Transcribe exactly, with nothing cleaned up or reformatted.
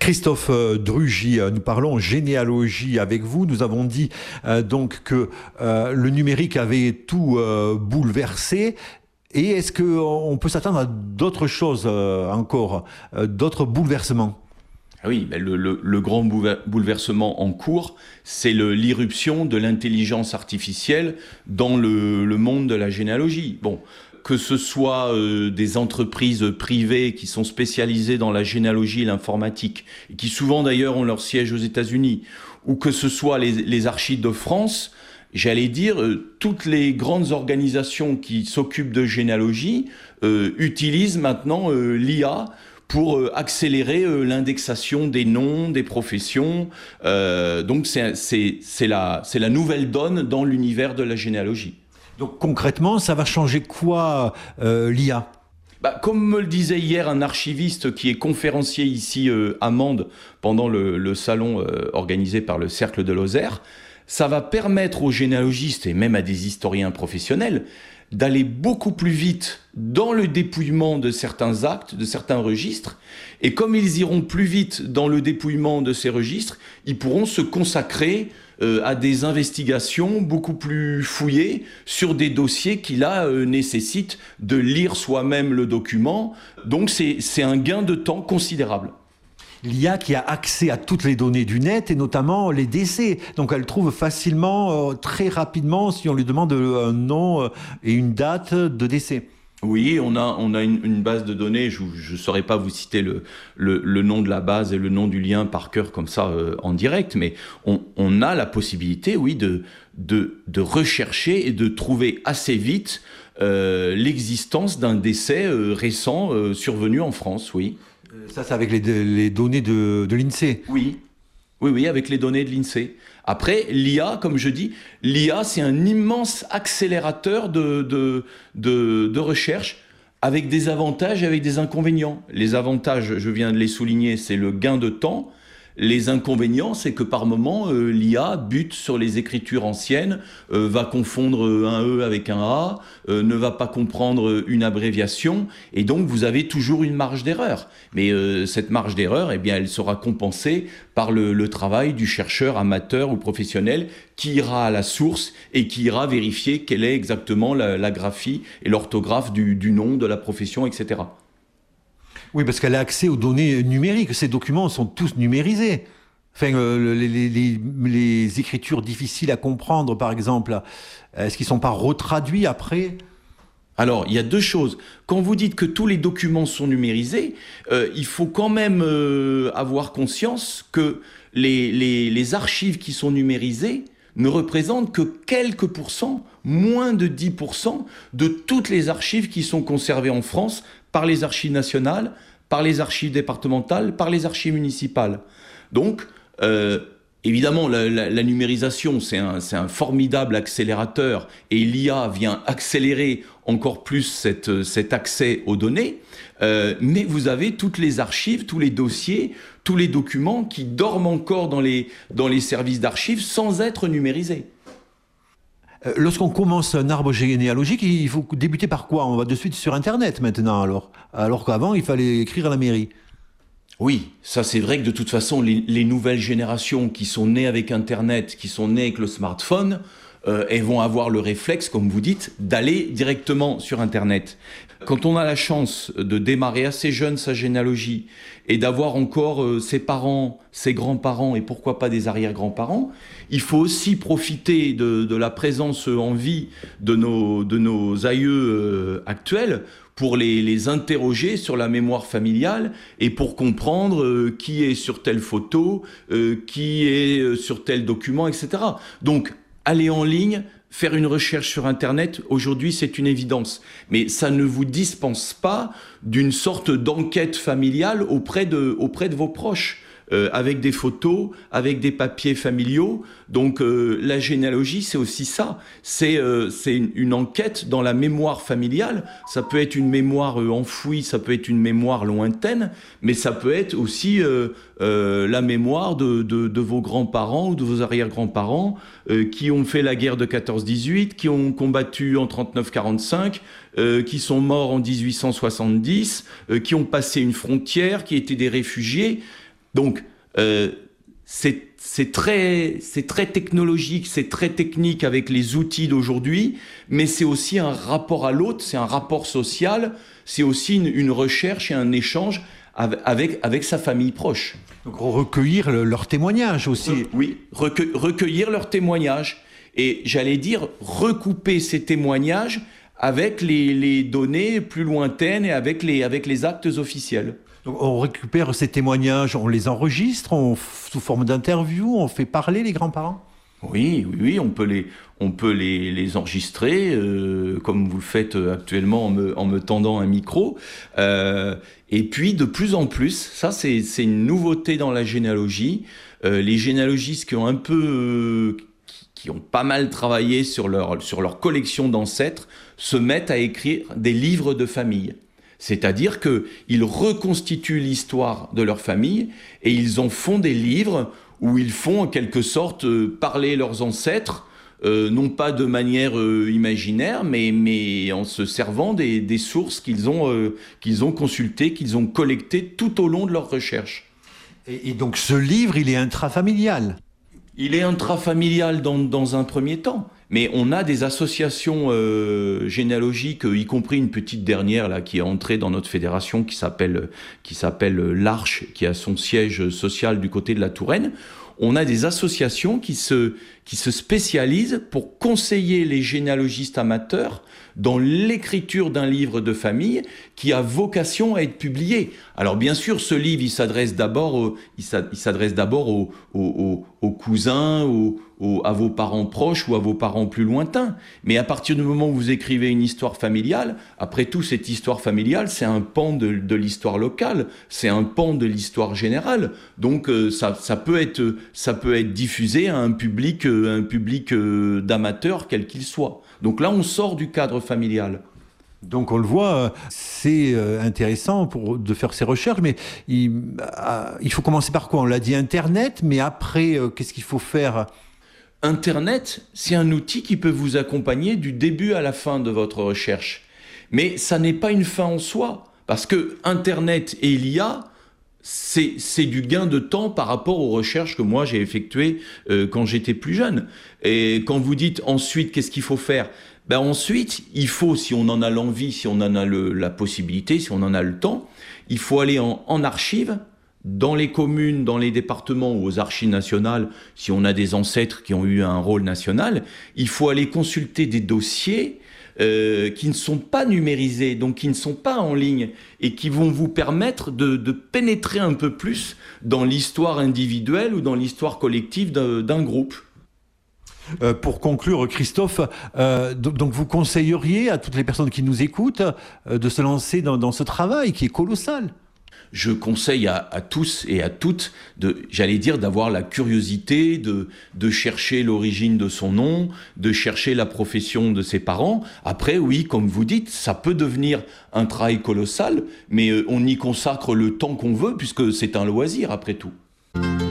Christophe euh, Drugy, euh, nous parlons généalogie avec vous. Nous avons dit euh, donc que euh, le numérique avait tout euh, bouleversé. Et est-ce qu'on peut s'attendre à d'autres choses euh, encore, euh, d'autres bouleversements ? Oui, ben le, le, le grand bouleversement en cours, c'est le, l'irruption de l'intelligence artificielle dans le, le monde de la généalogie. Bon, que ce soit euh, des entreprises privées qui sont spécialisées dans la généalogie et l'informatique, et qui souvent d'ailleurs ont leur siège aux États-Unis, ou que ce soit les, les archives de France, j'allais dire, euh, toutes les grandes organisations qui s'occupent de généalogie euh, utilisent maintenant euh, l'I A pour euh, accélérer euh, l'indexation des noms, des professions. Euh, donc c'est, c'est, c'est, la, c'est la nouvelle donne dans l'univers de la généalogie. Donc concrètement, ça va changer quoi euh, l'I A ? Bah, comme me le disait hier un archiviste qui est conférencier ici euh, à Mende pendant le, le salon euh, organisé par le Cercle de Lozère, ça va permettre aux généalogistes et même à des historiens professionnels d'aller beaucoup plus vite dans le dépouillement de certains actes, de certains registres. Et comme ils iront plus vite dans le dépouillement de ces registres, ils pourront se consacrer euh, à des investigations beaucoup plus fouillées sur des dossiers qui, là, euh, nécessitent de lire soi-même le document. Donc c'est, c'est un gain de temps considérable. L'I A qui a accès à toutes les données du net et notamment les décès. Donc elle trouve facilement, euh, très rapidement, si on lui demande un nom et une date de décès. Oui, on a, on a une, une base de données, je ne saurais pas vous citer le, le, le nom de la base et le nom du lien par cœur comme ça euh, en direct, mais on, on a la possibilité, oui, de, de, de rechercher et de trouver assez vite euh, l'existence d'un décès euh, récent euh, survenu en France, oui. Ça, c'est avec les, les données de, de l'INSEE. Oui, oui, oui, avec les données de l'INSEE. Après, l'I A, comme je dis, l'I A, c'est un immense accélérateur de, de, de, de recherche avec des avantages et avec des inconvénients. Les avantages, je viens de les souligner, c'est le gain de temps. Les inconvénients, c'est que par moment, euh, l'I A bute sur les écritures anciennes, euh, va confondre un E avec un A, euh, ne va pas comprendre une abréviation, et donc vous avez toujours une marge d'erreur. Mais euh, cette marge d'erreur, eh bien, elle sera compensée par le, le travail du chercheur amateur ou professionnel qui ira à la source et qui ira vérifier quelle est exactement la, la graphie et l'orthographe du, du nom, de la profession, et cetera. Oui, parce qu'elle a accès aux données numériques. Ces documents sont tous numérisés. Enfin, euh, les, les, les, les écritures difficiles à comprendre, par exemple, est-ce qu'ils ne sont pas retraduits après ? Alors, il y a deux choses. Quand vous dites que tous les documents sont numérisés, euh, il faut quand même euh, avoir conscience que les, les, les archives qui sont numérisées ne représentent que quelques pourcents, moins de dix pour cent de toutes les archives qui sont conservées en France par les archives nationales, par les archives départementales, par les archives municipales. Donc, euh, évidemment, la, la, la numérisation, c'est un, c'est un formidable accélérateur et l'I A vient accélérer encore plus cette, cet accès aux données, euh, mais vous avez toutes les archives, tous les dossiers, tous les documents qui dorment encore dans les, dans les services d'archives sans être numérisés. Lorsqu'on commence un arbre généalogique, il faut débuter par quoi ? On va de suite sur Internet maintenant, alors. Alors qu'avant, il fallait écrire à la mairie. Oui, ça c'est vrai que de toute façon, les, les nouvelles générations qui sont nées avec Internet, qui sont nées avec le smartphone, euh, elles vont avoir le réflexe, comme vous dites, d'aller directement sur Internet. Quand on a la chance de démarrer assez jeune sa généalogie et d'avoir encore euh, ses parents, ses grands-parents et pourquoi pas des arrière-grands-parents, il faut aussi profiter de, de la présence en vie de nos, de nos aïeux euh, actuels pour les, les interroger sur la mémoire familiale et pour comprendre euh, qui est sur telle photo, euh, qui est euh, sur tel document, et cetera. Donc, aller en ligne, faire une recherche sur Internet, aujourd'hui, c'est une évidence. Mais ça ne vous dispense pas d'une sorte d'enquête familiale auprès de, auprès de vos proches. Euh, avec des photos, avec des papiers familiaux. Donc euh, la généalogie, c'est aussi ça. C'est, euh, c'est une, une enquête dans la mémoire familiale. Ça peut être une mémoire euh, enfouie, ça peut être une mémoire lointaine, mais ça peut être aussi euh, euh, la mémoire de, de, de vos grands-parents ou de vos arrière-grands-parents euh, qui ont fait la guerre de quatorze dix-huit, qui ont combattu en trente-neuf quarante-cinq, euh, qui sont morts en dix-huit cent soixante-dix, euh, qui ont passé une frontière, qui étaient des réfugiés. Donc, euh, c'est, c'est, très, c'est très technologique, c'est très technique avec les outils d'aujourd'hui, mais c'est aussi un rapport à l'autre, c'est un rapport social, c'est aussi une, une recherche et un échange avec, avec, avec sa famille proche. Donc recueillir le, leurs témoignages aussi. Re, oui, recueil, recueillir leurs témoignages. Et j'allais dire, recouper ces témoignages avec les, les données plus lointaines et avec les, avec les actes officiels. Donc on récupère ces témoignages, on les enregistre, on, sous forme d'interview, on fait parler les grands-parents ? Oui, oui, oui, on peut les, on peut les, les enregistrer, euh, comme vous le faites actuellement en me, en me tendant un micro. Euh, et puis, de plus en plus, ça c'est, c'est une nouveauté dans la généalogie, euh, les généalogistes qui ont un peu... Euh, qui ont pas mal travaillé sur leur, sur leur collection d'ancêtres, se mettent à écrire des livres de famille. C'est-à-dire qu'ils reconstituent l'histoire de leur famille et ils en font des livres où ils font en quelque sorte euh, parler leurs ancêtres, euh, non pas de manière euh, imaginaire, mais, mais en se servant des, des sources qu'ils ont, euh, qu'ils ont consultées, qu'ils ont collectées tout au long de leur recherche. Et, et donc ce livre, il est intrafamilial ? Il est intrafamilial dans, dans un premier temps, mais on a des associations euh, généalogiques, y compris une petite dernière là qui est entrée dans notre fédération qui s'appelle qui s'appelle l'Arche, qui a son siège social du côté de la Touraine. On a des associations qui se qui se spécialisent pour conseiller les généalogistes amateurs dans l'écriture d'un livre de famille qui a vocation à être publié. Alors bien sûr, ce livre, il s'adresse d'abord, aux, il s'adresse d'abord aux, aux, aux cousins, aux, aux, à vos parents proches ou à vos parents plus lointains. Mais à partir du moment où vous écrivez une histoire familiale, après tout, cette histoire familiale, c'est un pan de, de l'histoire locale, c'est un pan de l'histoire générale. Donc euh, ça, ça peut être, ça peut être diffusé à un public, euh, un public euh, d'amateurs, quel qu'il soit. Donc là, on sort du cadre familial. Donc on le voit, c'est intéressant pour, de faire ces recherches, mais il, il faut commencer par quoi ? On l'a dit Internet, mais après, qu'est-ce qu'il faut faire ? Internet, c'est un outil qui peut vous accompagner du début à la fin de votre recherche. Mais ça n'est pas une fin en soi, parce que Internet et l'I A, c'est, c'est du gain de temps par rapport aux recherches que moi j'ai effectuées euh, quand j'étais plus jeune. Et quand vous dites ensuite qu'est-ce qu'il faut faire ? Ben ensuite, il faut, si on en a l'envie, si on en a le, la possibilité, si on en a le temps, il faut aller en, en archives, dans les communes, dans les départements ou aux archives nationales, si on a des ancêtres qui ont eu un rôle national, il faut aller consulter des dossiers euh, qui ne sont pas numérisés, donc qui ne sont pas en ligne, et qui vont vous permettre de, de pénétrer un peu plus dans l'histoire individuelle ou dans l'histoire collective d'un, d'un groupe. Euh, pour conclure, Christophe, euh, donc, donc vous conseilleriez à toutes les personnes qui nous écoutent euh, de se lancer dans, dans ce travail qui est colossal ? Je conseille à, à tous et à toutes, de, j'allais dire, d'avoir la curiosité, de, de chercher l'origine de son nom, de chercher la profession de ses parents. Après, oui, comme vous dites, ça peut devenir un travail colossal, mais on y consacre le temps qu'on veut, puisque c'est un loisir après tout.